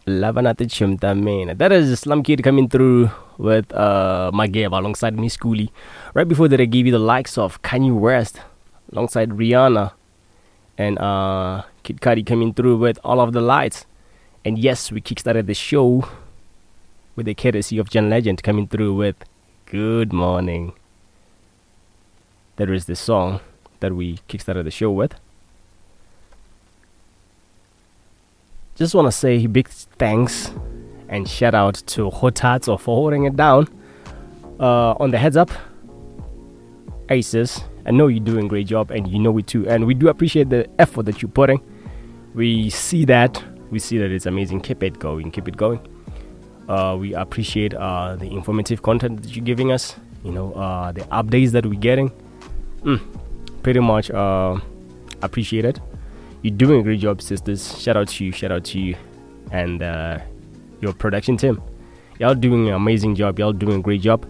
Labanate Chimta man. That is Slum Kid coming through with Mageba alongside Miss Cooley. Right before that I gave you the likes of Kanye West alongside Rihanna and Kid Cudi coming through with All of the Lights. And yes, we kickstarted the show with the courtesy of John Legend coming through with Good Morning. That is the song that we kickstarted the show with. Just want to say big thanks and shout out to Hotatsu for holding it down on the heads up. Aces, I know you're doing a great job and you know it too. And we do appreciate the effort that you're putting. We see that. We see that it's amazing. Keep it going. Keep it going. We appreciate the informative content that you're giving us. You know, the updates that we're getting. Pretty much appreciate it. You're doing a great job, sisters. Shout out to you, and your production team. Y'all doing an amazing job. Y'all doing a great job.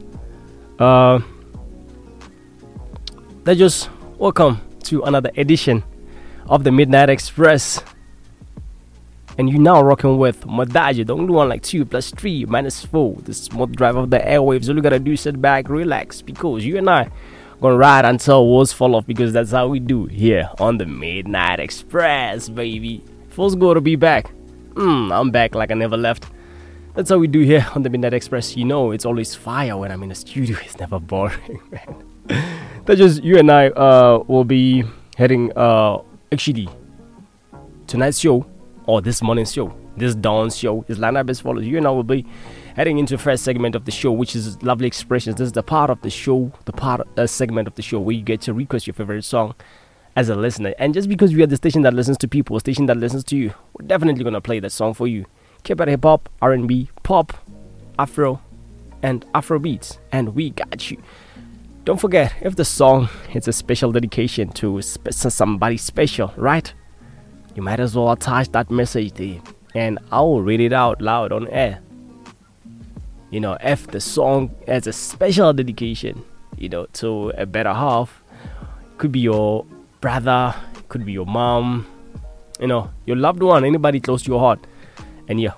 That's just welcome to another edition of the Midnight Express. And you now rocking with Madaji, the only one like 2 plus 3 minus 4. The smooth drive of the airwaves. All you gotta do is sit back, relax, because you and I gonna ride until walls fall off, because that's how we do here on the Midnight Express, baby. Feels good to be back. I'm back like I never left. That's how we do here on the Midnight Express. You know, it's always fire when I'm in the studio. It's never boring, man. That's just you and I will be heading actually tonight's show or this morning's show, this dawn's show is lined up as follows. You and I will be heading into the first segment of the show, which is Lovely Expressions. This is the part of the show, segment of the show where you get to request your favorite song as a listener. And just because we are the station that listens to people, a station that listens to you, we're definitely going to play that song for you. Keep it hip-hop, R&B, pop, Afro, and Afro beats. And we got you. Don't forget, if the song is a special dedication to somebody special, right? You might as well attach that message there. And I will read it out loud on air. You know, if the song has a special dedication, you know, to a better half, could be your brother, could be your mom, you know, your loved one, anybody close to your heart. And yeah,